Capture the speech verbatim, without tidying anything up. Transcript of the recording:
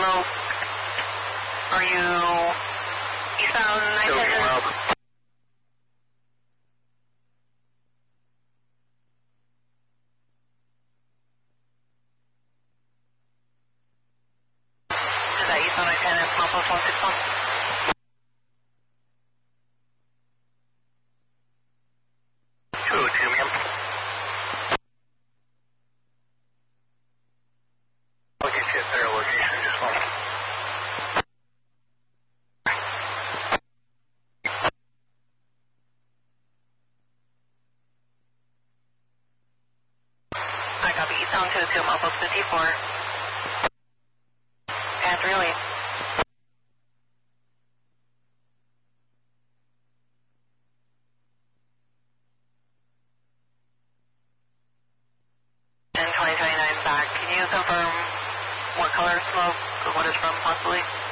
smoke. Are you eastbound nine ten? Is that eastbound nine ten at small post one six one? two oh two, ma'am. I'll get you a better location just one. I copy eastbound two oh two, Mile fifty-four. And three oh eight. twenty twenty-nine back. Can you confirm what color smoke or what it's from possibly?